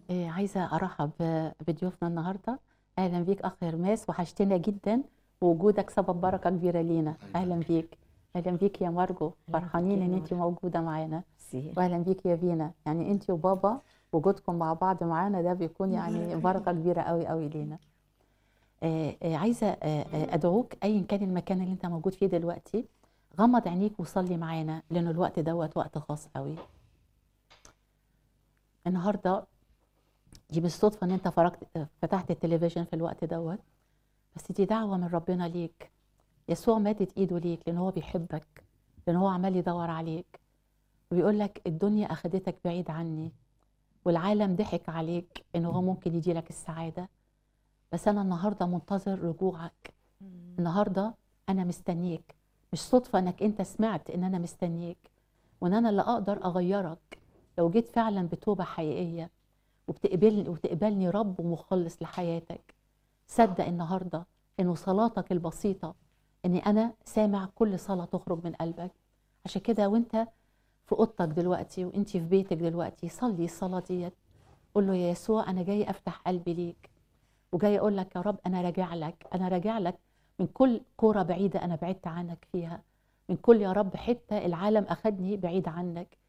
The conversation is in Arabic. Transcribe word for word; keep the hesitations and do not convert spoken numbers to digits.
آآ عايزة أرحّب بضيوفنا النهارده. أهلًا بيك أخ هرماس، وحشتنا جدًا، ووجودك سبب بركة كبيرة لينا. أهلًا أهلًا بيك. بيك. أهلًا بيك يا مارجو، أهلا بيك فرحانين يا إن نور. أنتِ موجودة معانا. ميرسي. وأهلًا بيك يا فينا، يعني أنتِ وبابا وجودكم مع بعض معانا ده بيكون يعني بركة بركة لينا. كبيرة أوي، أوي لينا. آآ آآ عايزة آآ آآ أدعوك أيًا كان المكان اللي أنت موجود فيه دلوقتي، غمض عينيك وصلّي معانا، لأن الوقت دوّة وقت خاص أوي. النهارده دي بالصدفة إن أنت فرجت فتحت التلفزيون في الوقت دوّة، بس دي دعوة من ربنا ليك. يسوع مادد إيده ليك لأن هو بيحبك، لأن هو عمال يدوّر عليك، وبيقول لك الدنيا أخدتك بعيد عني، والعالم ضحك عليك إن هو ممكن يدي لك السعادة، بس أنا النهارده منتظر رجوعك. النهارده أنا مستنيك، مش صدفة إنك أنت سمعت إن أنا مستنيك، وإن أنا اللي أقدر أغيّرك لو جيت فعلًا بتوبة حقيقية، وبتقبلني وتقبلني رب ومخلص لحياتك. صدق النهارده إنه صلاتك البسيطة، إني أنا سامع كل صلاة تخرج من قلبك. عشان كده وأنت في أوضتك دلوقتي وأنتِ في بيتك دلوقتي صلي الصلاة ديّة، قُل له يا يسوع أنا جاي أفتح قلبي ليك، وجاي أقول لك يا رب أنا راجع لك، أنا راجع لك من كل كورة بعيدة أنا بعدت عنك فيها، من كل يا رب حتة العالم أخدني بعيد عنك،